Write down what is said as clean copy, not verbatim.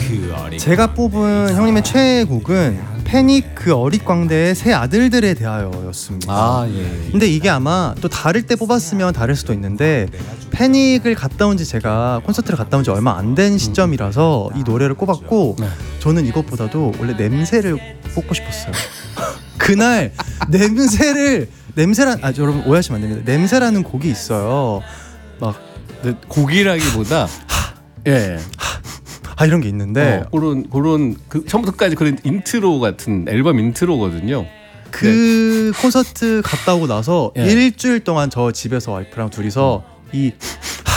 제가 뽑은 형님의 최애곡은 패닉 그 어릿광대의 세 아들들에 대하여였습니다. 아 예. 근데 이게 아마 또 다를 때 뽑았으면 다를 수도 있는데 패닉을 갔다 온 지 제가 콘서트를 갔다 온 지 얼마 안 된 시점이라서 이 노래를 꼽았고 네. 저는 이것보다도 원래 냄새를 뽑고 싶었어요. 그날 냄새란 여러분 오해하시면 안 됩니다. 냄새라는 곡이 있어요. 막 곡이라기보다 예. 이런 게 있는데 그런 그 처음부터까지 그런 인트로 같은 앨범 인트로거든요. 콘서트 갔다 오고 나서 예. 일주일 동안 저 집에서 와이프랑 둘이서 이